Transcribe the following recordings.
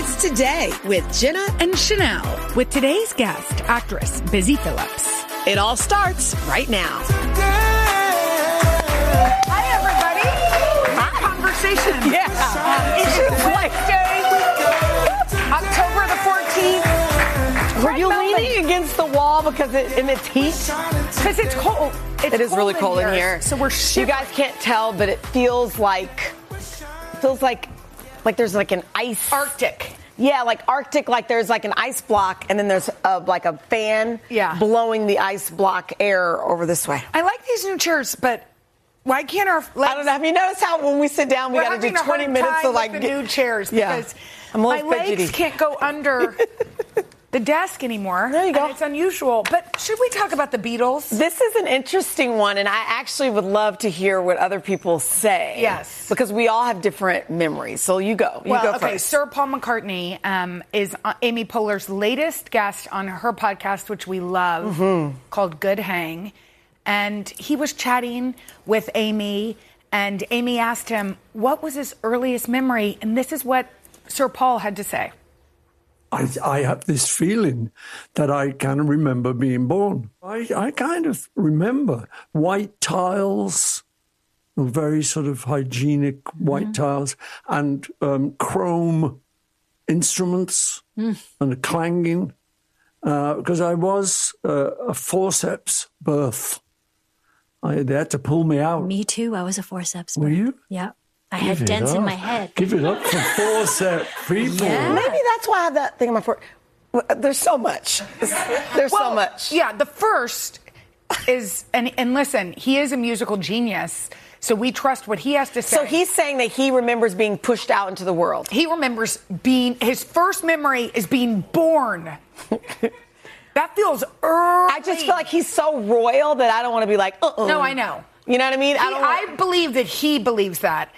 It's Today with Jenna and Chanel. With today's guest, actress Busy Phillips. It all starts right now. Hi, everybody. Hot conversation. Yeah. It's Wednesday, October the 14th. Were you leaning against the wall because it's heat? Because it's cold. It is really cold in here. So we're You guys can't tell, but it feels like there's like an ice. Arctic. Yeah, like Arctic, like there's like an ice block, and then there's like a fan blowing the ice block air over this way. I like these new chairs, but why can't our legs... I don't know. Have you noticed how when we sit down, we got to do 20 minutes to like the new chairs because I'm a my little legs fidgety. can't go under the desk anymore. There you go. And it's unusual. But should we talk about the Beatles? This is an interesting one, and I actually would love to hear what other people say. Yes. Because we all have different memories. So you go. You go okay. first. Sir Paul McCartney is Amy Poehler's latest guest on her podcast, which we love, called Good Hang. And he was chatting with Amy, and Amy asked him, what was his earliest memory? And this is what Sir Paul had to say. I have this feeling that I kind of remember being born. I kind of remember white tiles, very sort of hygienic white tiles, and chrome instruments and the clanging, because I was a forceps birth. They had to pull me out. Me too. I was a forceps birth. Were you? Yeah. I had dents in my head. Give it up for forceps people. Yeah. Maybe that's why I have that thing in my foot. There's so much. There's so much. Yeah, the first is, and listen, he is a musical genius, so we trust what he has to say. So he's saying that he remembers being pushed out into the world. He remembers his first memory is being born. That feels early. I just feel like he's so royal that I don't want to be like, No, I know. You know what I mean? I believe that he believes that.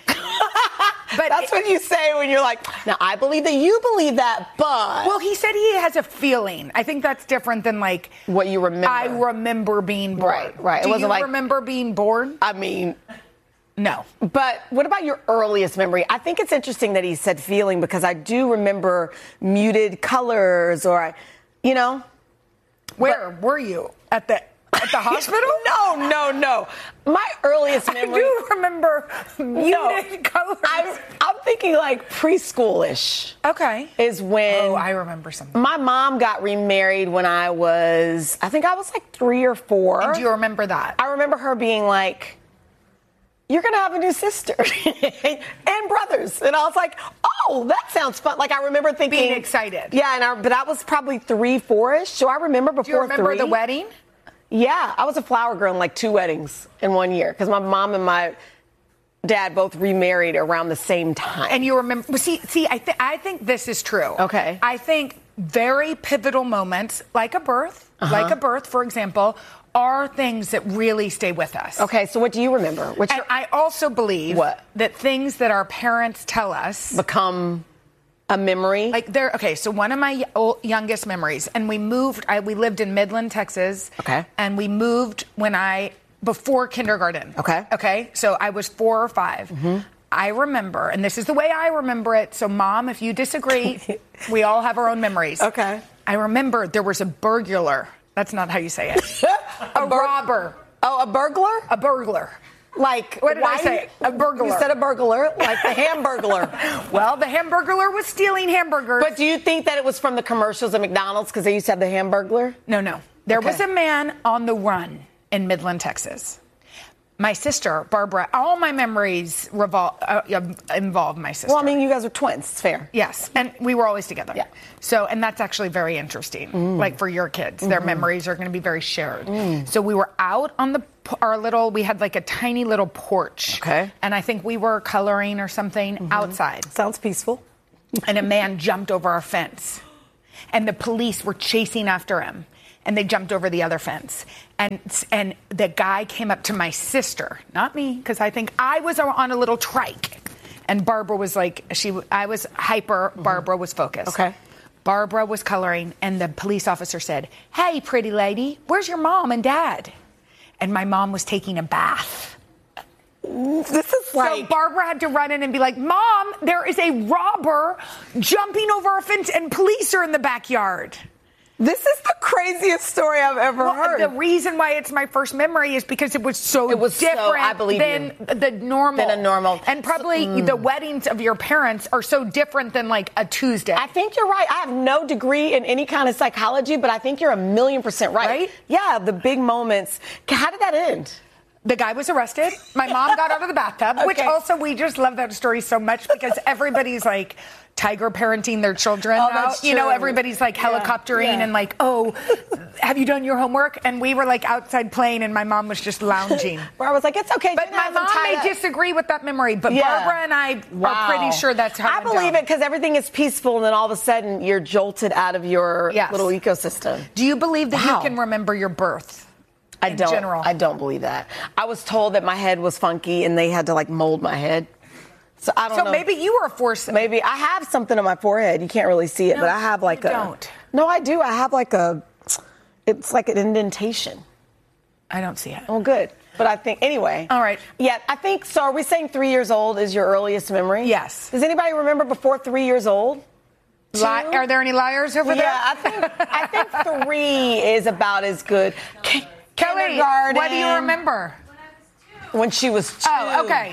But that's what you say when you're like, now I believe that you believe that, but... Well, he said he has a feeling. I think that's different than like... What you remember. I remember being born. Right. Do you remember being born? I mean... No. But what about your earliest memory? I think it's interesting that he said feeling because I do remember muted colors or, you know... Where were you? At the hospital? No. My earliest memory... I do remember muted colors. I'm thinking like preschoolish. Okay. Is when... Oh, I remember something. My mom got remarried when I was like 3 or 4. And do you remember that? I remember her being like, you're going to have a new sister and brothers. And I was like, oh, that sounds fun. Like I remember thinking... Being excited. Yeah, but I was probably 3, 4-ish. So I remember before 3. Do you remember the wedding? Yeah, I was a flower girl in like 2 weddings in 1 year because my mom and my dad both remarried around the same time. And you remember? See, I think this is true. Okay. I think very pivotal moments, like a birth, for example, are things that really stay with us. Okay, so what do you remember? I also believe that things that our parents tell us become a memory. Like so one of my youngest memories, and we lived in Midland, Texas. Okay. And we moved before kindergarten. Okay. So I was 4 or 5. Mm-hmm. I remember, and this is the way I remember it. So Mom, if you disagree, we all have our own memories. Okay. I remember there was a burglar. That's not how you say it. a robber. Oh, a burglar? A burglar. Like, what did I say? A burglar. You said a burglar, like the Hamburglar. Well, the Hamburglar was stealing hamburgers. But do you think that it was from the commercials at McDonald's because they used to have the Hamburglar? No. There was a man on the run in Midland, Texas. My sister, Barbara, all my memories involve my sister. Well, I mean, you guys are twins. It's fair. Yes, and we were always together. Yeah. So, and that's actually very interesting. Like for your kids, their memories are going to be very shared. So we were out on we had like a tiny little porch. Okay. And I think we were coloring or something outside. Sounds peaceful. And a man jumped over our fence. And the police were chasing after him. And they jumped over the other fence. And the guy came up to my sister, not me, because I think I was on a little trike. And Barbara was like, I was hyper, Barbara was focused. Okay. Barbara was coloring, and the police officer said, "Hey, pretty lady, where's your mom and dad?" And my mom was taking a bath. This is like... So Barbara had to run in and be like, Mom, there is a robber jumping over a fence and police are in the backyard. This is the craziest story I've ever heard. The reason why it's my first memory is because it was so different than the normal. Than a normal. And probably the weddings of your parents are so different than like a Tuesday. I think you're right. I have no degree in any kind of psychology, but I think you're 1,000,000% right. Yeah, the big moments. How did that end? The guy was arrested. My mom got out of the bathtub, which also we just love that story so much because everybody's like tiger parenting their children now. You know, everybody's like helicoptering and like, oh, have you done your homework? And we were like outside playing and my mom was just lounging. Where I was like, it's okay. But my mom may disagree with that memory, but Barbara and I are pretty sure that's how I believe it because everything is peaceful and then all of a sudden you're jolted out of your little ecosystem. Do you believe that you can remember your birth? I don't believe that. I was told that my head was funky and they had to like mold my head. So I don't know. So maybe you were forced. Maybe I have something on my forehead. You can't really see it, but I have like don't. No, I do. I have like it's like an indentation. I don't see it. Oh, good. But I think, anyway. All right. Yeah, I think, so are we saying 3 years old is your earliest memory? Yes. Does anybody remember before 3 years old? Are there any liars over there? Yeah, I think 3 is about as good. Kelly, what do you remember? When she was 2. Oh, okay.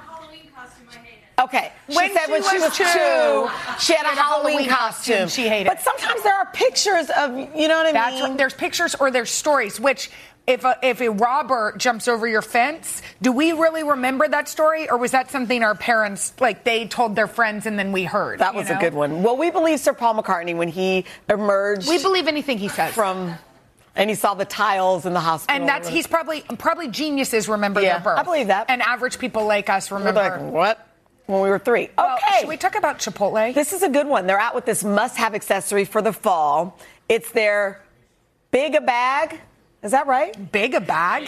Okay. She said when she was 2, she had a Halloween costume. She hated. But sometimes there are pictures of, you know what I mean? There's pictures or there's stories, which if a robber jumps over your fence, do we really remember that story? Or was that something our parents, like they told their friends and then we heard? That was a good one. Well, we believe Sir Paul McCartney when he emerged. We believe anything he says. And he saw the tiles in the hospital. And he's probably geniuses remember their birth. I believe that. And average people like us remember. We're like, what? When we were 3. Well, okay. Should we talk about Chipotle? This is a good one. They're out with this must-have accessory for the fall. It's their Big a Bag. Is that right? Big a Bag?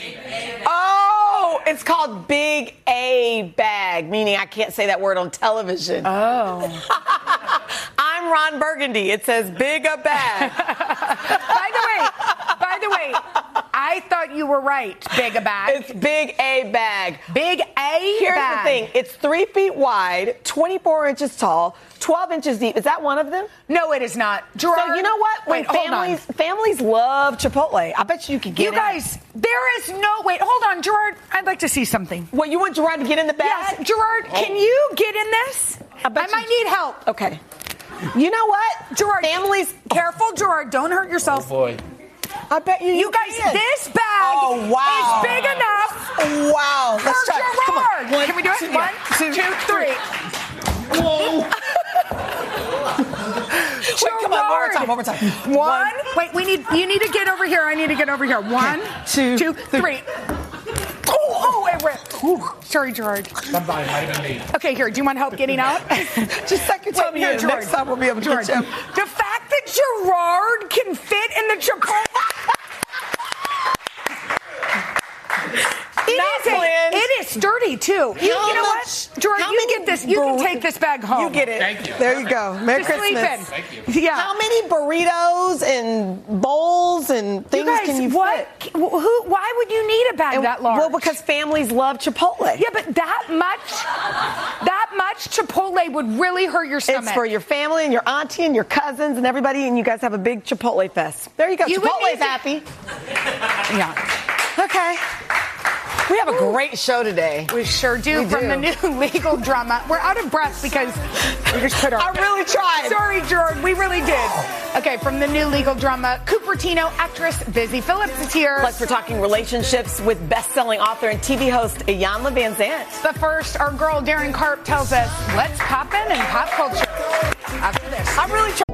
Oh, it's called Big A Bag, meaning I can't say that word on television. Oh. I'm Ron Burgundy. It says Big a Bag. By the way, I thought you were right. Big a Bag. It's Big A Bag. Big A Bag. Here's the thing. It's 3 feet wide, 24 inches tall, 12 inches deep. Is that one of them? No, it is not. Gerard, so you know what? When families love Chipotle. I bet you could get You guys, there is no... Wait, hold on, Gerard. I'd like to see something. What, you want Gerard to get in the bag? Yes. Gerard, can you get in this? I might need help. Okay. You know what? Gerard, families... Careful, Gerard. Don't hurt yourself. Oh, boy. I bet you guys, this bag is big enough. Wow. Let's try. Gerard. Come on. Can we do it? 1, 2, 3. Whoa. Wait, come on. One more time. One. Wait, you need to get over here. I need to get over here. 1, 2, 3. Oh, it ripped. Ooh. Sorry, Gerard. Somebody might have made it. Okay, here. Do you want help getting out? Just suck your tummy in. Next time we'll be able to get you. The fact that Gerard can fit in the Chipotle. It is sturdy, too. You know what? Gerard, you get this. You can take this bag home. You get it. Thank you. There you go. Merry Just Christmas. Thank you. Yeah. How many burritos and bowls and things can you fit? Why would you need a bag that large? Well, because families love Chipotle. Yeah, but that much Chipotle would really hurt your stomach. It's for your family and your auntie and your cousins and everybody, and you guys have a big Chipotle fest. There you go. Chipotle's happy. Yeah. Okay. We have a great show today. We sure do. From the new legal drama. We're out of breath because we just put our... I really tried. Sorry, Gerard. We really did. Okay, from the new legal drama, Cupertino actress Busy Phillips is here. Plus, we're talking relationships with best-selling author and TV host Iyanla Vanzant. But first, our girl Darren Karp tells us, let's pop in pop culture. After this. I'm really trying.